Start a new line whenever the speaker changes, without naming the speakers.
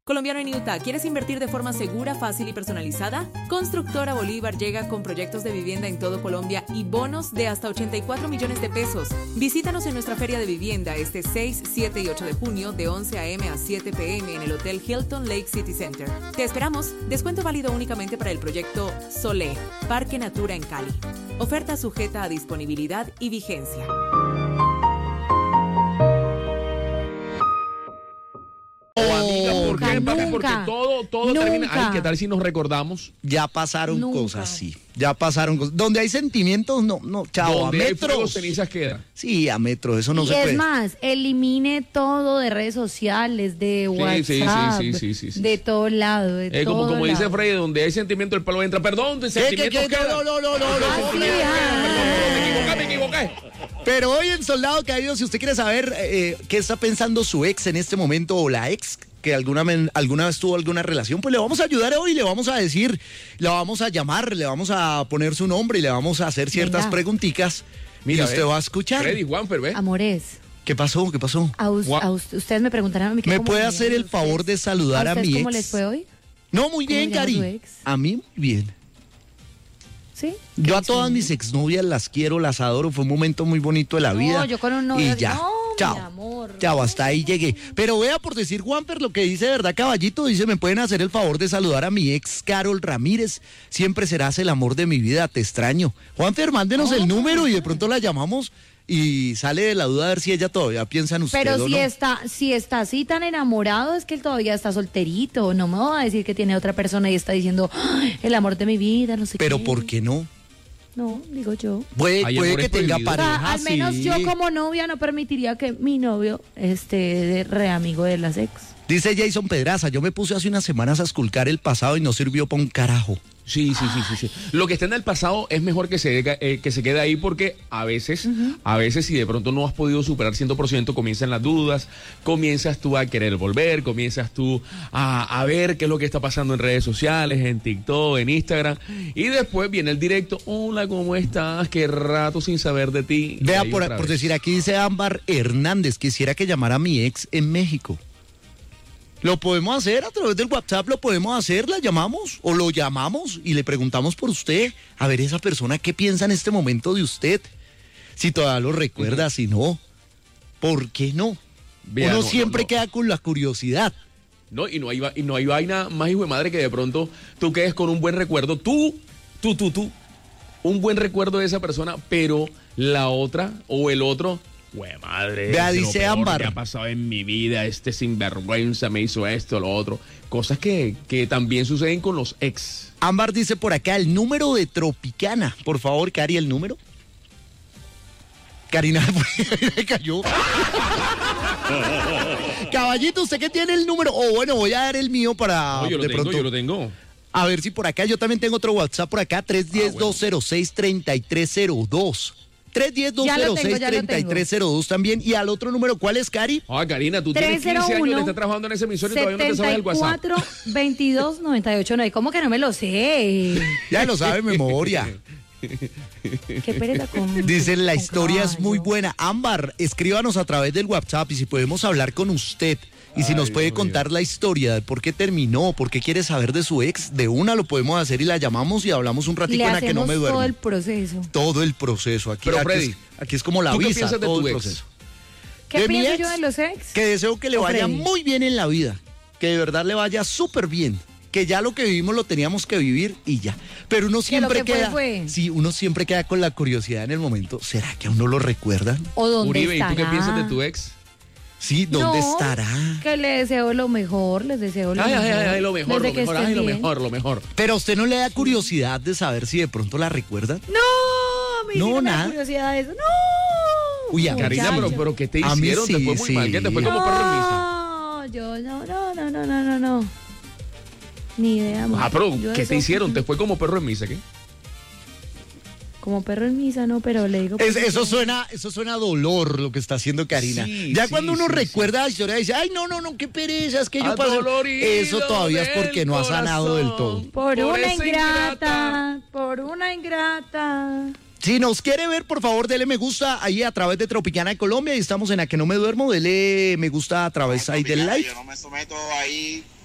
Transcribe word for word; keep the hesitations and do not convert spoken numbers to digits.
Colombiano en Utah, ¿quieres invertir de forma segura, fácil y personalizada? Constructora Bolívar llega con proyectos de vivienda en todo Colombia y bonos de hasta ochenta y cuatro millones de pesos. Visítanos en nuestra feria de vivienda este seis, siete y ocho de junio de once a eme a siete pe eme en el Hotel Hilton Lake City Center. Te esperamos. Descuento válido únicamente para el proyecto Solé, Parque Natura en Cali. Oferta sujeta a disponibilidad y vigencia.
¿Por qué, papi? Porque todo, todo
nunca.
termina. Ay, ¿qué tal si nos recordamos?
Ya pasaron
Nunca.
cosas, sí. Ya pasaron cosas. Donde hay sentimientos, no, no, chao, a
Donde hay fuego,
metros.
cenizas queda.
Sí, a metros, eso no
y
se
es
puede.
más, elimine todo de redes sociales, de
Sí,
WhatsApp,
sí, sí, sí, sí, sí.
de todo lado, de
Eh, como
todo
como dice
lado.
Freddy, donde hay sentimiento el palo entra. Perdón, de
¿Qué, qué,
sentimientos
qué?
queda.
No, no, no, no, no, no.
Ah, sí,
Perdón,
ah.
me equivoqué, me equivoqué.
Pero hoy en Soldado Caído, si usted quiere saber eh, qué está pensando su ex en este momento o la ex que alguna, men- alguna vez tuvo alguna relación, pues le vamos a ayudar hoy, le vamos a decir, le vamos a llamar, le vamos a poner su nombre y le vamos a hacer ciertas
Venga.
preguntitas.
Mira,
y usted
ve.
va a escuchar.
Freddy, Juanfer, ¿ves?
Amores,
¿Qué pasó? ¿Qué pasó?
a, us-
Gua-
a us- ustedes me preguntarán a mí que
¿Me
cómo
puede
me
hacer
llaman
el favor
ustedes.
de saludar a,
ustedes
mi
¿Cómo
ex?
les fue hoy?
No, muy
¿Cómo
bien,
llama
Cari.
su ex?
A mí, muy bien.
¿Sí?
Yo a
¿Qué
todas
hizo?
mis exnovias las quiero, las adoro. Fue un momento muy bonito de la
No,
vida.
yo con un novio
Y
así,
ya.
no, mi
Chao.
amor.
Chao, hasta ahí llegué. Pero vea, por decir Juanper, lo que dice, ¿verdad, caballito? Dice, ¿me pueden hacer el favor de saludar a mi ex Carol Ramírez? Siempre serás el amor de mi vida, te extraño. Juanfer, mándenos el número y de pronto la llamamos y sale de la duda a ver si ella todavía piensa en usted
Pero
o
si
no.
está, si está así tan enamorado, es que él todavía está solterito. No me va a decir que tiene otra persona y está diciendo, "Ay, el amor de mi vida, no sé
Pero
qué".
¿por qué no?
No, digo yo.
Puede,
Hay
puede
amores
que tenga
prohibidos.
O sea,
pareja,
al menos
sí.
yo como novia no permitiría que mi novio esté de re amigo de las ex.
Dice Jason Pedraza, yo me puse hace unas semanas a esculcar el pasado y no sirvió para un carajo.
Sí, sí, sí, sí, sí. Lo que está en el pasado es mejor que se, eh, que se quede ahí porque a veces, a veces si de pronto no has podido superar cien por ciento, comienzan las dudas, comienzas tú a querer volver, comienzas tú a, a ver qué es lo que está pasando en redes sociales, en TikTok, en Instagram, y después viene el directo, hola, ¿cómo estás? Qué rato sin saber de ti. Y
Vea,
ahí
por,
otra
por
vez.
decir, aquí dice Ámbar Hernández, quisiera que llamara a mi ex en México. Lo podemos hacer a través del WhatsApp, lo podemos hacer, la llamamos o lo llamamos y le preguntamos por usted, a ver esa persona qué piensa en este momento de usted, si todavía lo recuerda, si no, ¿por qué no?
Vea,
Uno
no, no,
siempre
no.
queda con la curiosidad.
No, y no hay, va- y no hay vaina más hijo de madre que de pronto tú quedes con un buen recuerdo, tú, tú, tú, tú, un buen recuerdo de esa persona, pero la otra o el otro, güey madre,
Vea,
es lo
dice
peor
Ámbar.
que ha pasado en mi vida, este sinvergüenza me hizo esto, lo otro, cosas que, que también suceden con los ex.
Ámbar dice por acá el número de Tropicana, por favor, Cari, el número. Karina me cayó. Caballito, ¿usted qué tiene el número? O bueno, voy a dar el mío para
No, yo lo
de
tengo,
pronto.
yo lo tengo.
A ver si por acá, yo también tengo otro WhatsApp por acá, tres uno cero,
Ah, bueno.
dos cero seis, tres tres cero dos. tres uno cero, dos
Ya lo
cero
tengo,
seis,
ya lo
tres tres cero dos también. Y al otro número, ¿cuál es, Cari?
Ah, Karina, tú tienes quince años y estás trabajando en esa emisora y todavía no te sabes el WhatsApp.
setenta y cuatro, veintidós, noventa y ocho. No, ¿cómo que no me lo sé?
Ya lo sabe de memoria.
Qué pereza con...
Dicen, la
con
historia es muy
caballo.
buena. Ámbar, escríbanos a través del WhatsApp y si podemos hablar con usted y si
Ay,
nos puede
Dios mío.
contar la historia de por qué terminó, por qué quiere saber de su ex, de una lo podemos hacer y la llamamos y hablamos un
Y
ratico
le
en la que no
hacemos
me duermo.
todo el proceso.
Todo el proceso. Aquí,
Pero,
aquí
Freddy,
es, aquí es como la
¿tú qué
visa,
piensas de
todo
tu
el
ex?
proceso.
¿Qué
¿De mi
pienso
ex?
yo de los ex?
Que deseo que le
¿O
vaya
Freddy?
muy bien en la vida, que de verdad le vaya súper bien, que ya lo que vivimos lo teníamos que vivir y ya. Pero uno siempre
que fue,
queda,
fue.
sí, uno siempre queda con la curiosidad en el momento. ¿Será que a uno lo recuerdan?
¿O dónde
Uribe, ¿y
estará?
tú qué piensas de tu ex?
Sí, ¿dónde
No,
estará?
Que le deseo lo mejor, les deseo lo
Ay,
mejor.
ay, ay, ay, lo mejor,
Desde
lo
que
mejor,
estén
ay, lo
bien.
mejor, lo mejor.
Pero a usted no le da curiosidad de saber si de pronto la recuerdan.
No, a mí
No,
sí no me da
nada.
curiosidad de eso. No.
Uy, a
Karina,
Muchacho.
pero, pero ¿qué te
A mí
hicieron? te
sí,
fue muy
sí.
mal, ¿qué te fue como perro en misa?
No, yo no, no, no, no, no, no, no. Ni idea, amor.
Ah, pero
Yo
¿qué
eso-
te hicieron? ¿Te fue como perro en misa, qué?
Como perro en misa, no, pero le digo...
Es-
pues,
eso suena, eso suena a dolor lo que está haciendo Karina.
Sí,
ya
sí,
cuando uno
sí,
recuerda la historia dice, ay, no, no, no, qué pereza, es que yo pasé.
Adolorido
Eso todavía es porque
del
no ha sanado del todo.
corazón.
Por,
Por
una
esa
ingrata,
ingrata.
por una ingrata.
Si nos quiere ver, por favor, dele me gusta ahí a través de Tropicana de Colombia y estamos en A Que No Me Duermo. Dele me gusta a través ahí del
Tropicana,
live.
Yo no me someto ahí